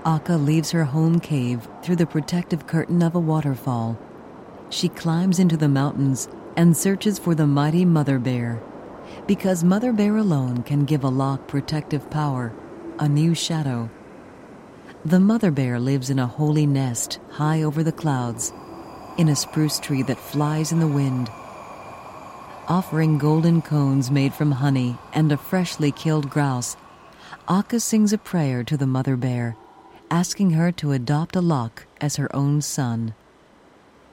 Akka leaves her home cave through the protective curtain of a waterfall. She climbs into the mountains and searches for the mighty Mother Bear, because Mother Bear alone can give a lock protective power, a new shadow. The Mother Bear lives in a holy nest high over the clouds, in a spruce tree that flies in the wind. Offering golden cones made from honey and a freshly killed grouse, Akka sings a prayer to the Mother Bear, asking her to adopt a lock as her own son.